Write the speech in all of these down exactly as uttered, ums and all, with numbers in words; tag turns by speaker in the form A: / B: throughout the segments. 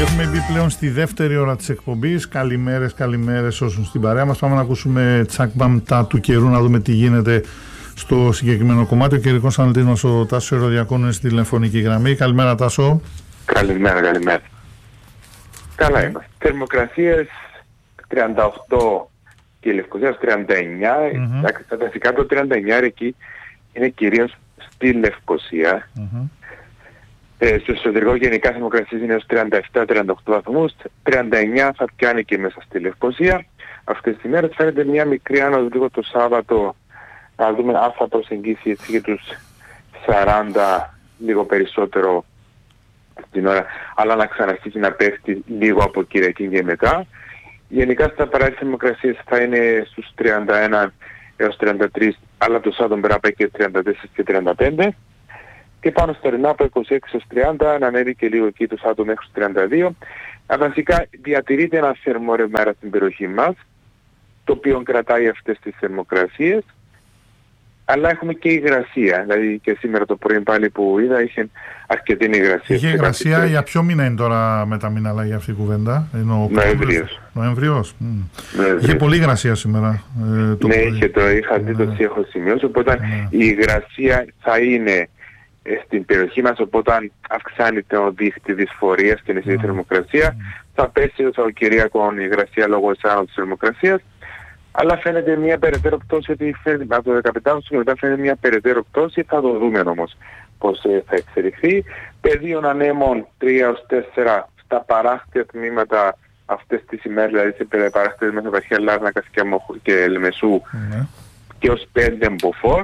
A: Έχουμε μπει πλέον στη δεύτερη ώρα της εκπομπής. Καλημέρες, καλημέρες όσους στην παρέα μας. Πάμε να ακούσουμε τσακμπαμτά του καιρού, να δούμε τι γίνεται στο συγκεκριμένο κομμάτι. Ο καιρικός αναλυτής μας, ο Τάσος Ηρωδιακού, είναι στη τηλεφωνική γραμμή. Καλημέρα, Τάσο.
B: Καλημέρα, καλημέρα. Καλά είμαστε. Θερμοκρασίες τριάντα οκτώ και η Λευκωσία τριάντα εννιά. Mm-hmm. Τα δασικά το τριάντα εννιά εκεί είναι κυρίως στη Λευκωσία. Mm-hmm. Ε, στο εσωτερικό γενικά θερμοκρασίες είναι ως τριάντα επτά τριάντα οκτώ βαθμούς, τριάντα εννιά θα πιάνει και μέσα στη Λευκωσία. Αυτές τις μέρες φαίνεται μια μικρή άνοδος λίγο το Σάββατο, να δούμε αν θα προσεγγίσει έτσι για τους σαράντα, λίγο περισσότερο την ώρα, αλλά να ξαναρχίσει να πέφτει λίγο από Κυριακή και μετά. Γενικά στα παράδειγμα θερμοκρασίες θα είναι στους τριάντα ένα έως τριάντα τρία, αλλά το Σάββατο πρέπει να πάει και τριάντα τέσσερα και τριάντα πέντε. Και πάνω στα ορεινά από είκοσι έξι έως τριάντα, να ανέβει και λίγο εκεί το Σάββατο μέχρι τριάντα δύο. Βασικά διατηρείται ένα θερμό ρευμάρα στην περιοχή μας, το οποίο κρατάει αυτές τις θερμοκρασίες, αλλά έχουμε και υγρασία. Δηλαδή και σήμερα το πρωί πάλι που είδα είχε αρκετή υγρασία.
A: Είχε υγρασία κάτι... για ποιο μήνα είναι τώρα με τα μήνα αλλαγή αυτή η κουβέντα?
B: Νοεμβρίος.
A: Νοεμβρίος. Mm. Είχε πολύ υγρασία σήμερα.
B: Ε, το ναι, πρωί. Είχε το, είχα δει το τι έχω σημειώσει, οπότε ναι. Η υγρασία θα είναι στην περιοχή μας, οπότε αν αυξάνει το δίχτυ δυσφορίας και νησί mm. θερμοκρασία, mm. θα πέσει το Σαββατοκύριακο η υγρασία λόγω της άνοδος της θερμοκρασίας, αλλά φαίνεται μια περαιτέρω πτώση, ότι φαίνεται, από το δεκαπέντε και μετά φαίνεται μια περαιτέρω πτώση, θα το δούμε όμως πώς ε, θα εξελιχθεί. Πεδίων ανέμων τρία έως τέσσερα στα παράκτια τμήματα αυτές τις ημέρες, δηλαδή σε παράκτια μέσα Βαρχία Λάρνακας και, και Λεμεσού mm. και ως πέντε Μποφόρ.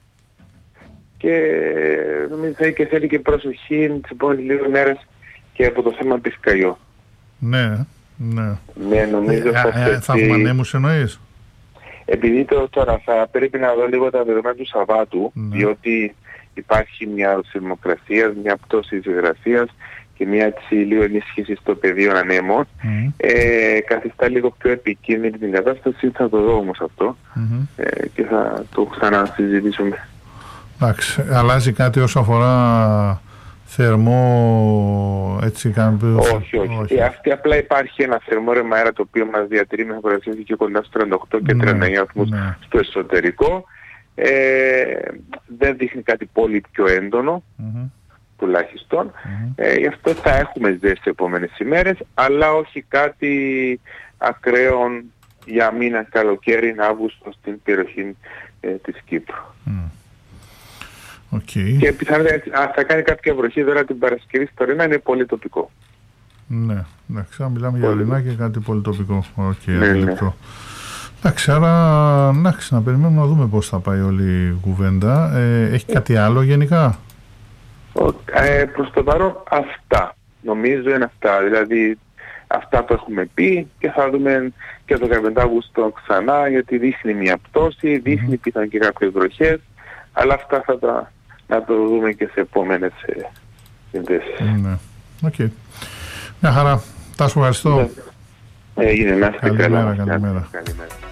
B: Και νομίζω και θέλει και προσοχή τις επόμενες λίγο μέρες και από το θέμα Πυσκαϊό.
A: Ναι, ναι.
B: Ναι, νομίζω
A: ε, θα, ε, θα έχουμε ανέμους εννοείς?
B: Επειδή το, τώρα θα πρέπει να δω λίγο τα δεδομένα του Σαββάτου, ναι. Διότι υπάρχει μια θερμοκρασία, μια πτώση της υγρασίας και μια έτσι λίγο ενίσχυση στο πεδίο ανέμων. Mm. Ε, καθιστά λίγο πιο επικίνδυνη την κατάσταση, θα το δω όμως αυτό mm-hmm. ε, και θα το ξανασυζητήσουμε.
A: Εντάξει, αλλάζει κάτι όσο αφορά θερμό, έτσι κάνει...
B: Όχι, όχι. όχι. Ε, αυτή απλά υπάρχει ένα θερμό ρεύμα αέρα το οποίο μας διατηρεί με θερμοκρασία και κοντά στους τριάντα οκτώ και τριάντα εννιά βαθμούς ναι. Στο εσωτερικό. Ε, δεν δείχνει κάτι πολύ πιο έντονο, mm-hmm. τουλάχιστον. Mm-hmm. Ε, γι' αυτό θα έχουμε ζέσεις τις επόμενες ημέρες, αλλά όχι κάτι ακραίο για μήνα καλοκαίρι, Αύγουστο στην περιοχή ε, της Κύπρου. Mm.
A: Okay.
B: Και πιθανότατα αν θα κάνει κάποια βροχή τώρα την Παρασκευή στο Ρηνά είναι πολύ τοπικό.
A: Ναι, εντάξει, αν μιλάμε πολύ. Για Ρηνά και κάτι πολύ τοπικό. Okay, ναι, ναι. Εντάξει, άρα εντάξει, να περιμένουμε να δούμε πώς θα πάει όλη η κουβέντα. Ε, έχει κάτι άλλο γενικά?
B: Ε, προς το παρόν αυτά. Νομίζω είναι αυτά. Δηλαδή αυτά που έχουμε πει και θα δούμε και το δεκαπέντε Αυγούστου ξανά, γιατί δείχνει μια πτώση, δείχνει mm-hmm. πιθανόν και κάποιες βροχές, αλλά αυτά θα τα... να το δούμε και σε επόμενες συνδέσεις.
A: Ναι, οκ. Okay. Μια χαρά. Τάσο, ευχαριστώ.
B: Έγινε, να είστε καλά.
A: Καλημέρα, καλημέρα.
B: Καλημέρα.